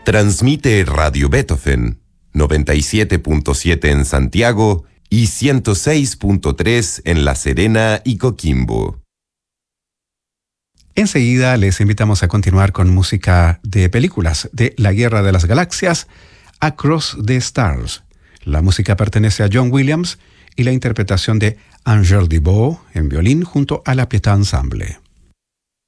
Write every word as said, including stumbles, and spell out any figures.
Transmite Radio Beethoven, noventa y siete punto siete en Santiago y ciento seis punto tres en La Serena y Coquimbo. Enseguida les invitamos a continuar con música de películas de La Guerra de las Galaxias, Across the Stars. La música pertenece a John Williams y la interpretación de Angèle Deboe en violín junto a la Pietà Ensemble.